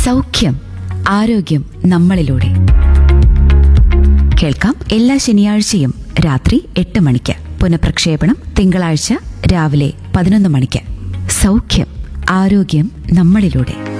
സൗഖ്യം ആരോഗ്യം നമ്മളിലൂടെ കേൾക്കാം എല്ലാ ശനിയാഴ്ചയും രാത്രി 8 മണിക്ക്. പുനഃപ്രക്ഷേപണം തിങ്കളാഴ്ച രാവിലെ 11 മണിക്ക്. സൗഖ്യം ആരോഗ്യം നമ്മളിലൂടെ.